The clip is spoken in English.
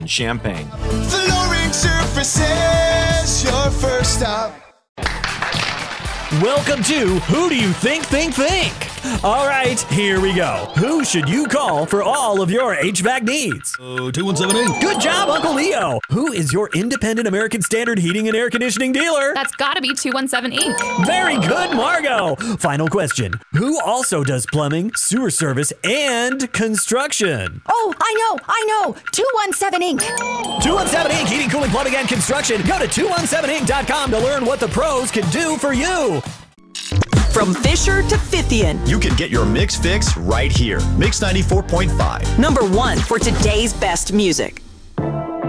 Champaign. Flooring Surfaces, your first stop. Welcome to Who Do You Think? All right, here we go. Who should you call for all of your HVAC needs? 2178. Good job, Uncle Leo. Who is your independent American Standard heating and air conditioning dealer? That's gotta be 217 Inc. Very good, Margot. Final question. Who also does plumbing, sewer service, and construction? Oh, I know. 217 Inc. 217 Inc. Heating, cooling, plumbing, and construction. Go to 217inc.com to learn what the pros can do for you. From Fisher to Fithian. You can get your mix fix right here. Mix 94.5. Number 1 for today's best music.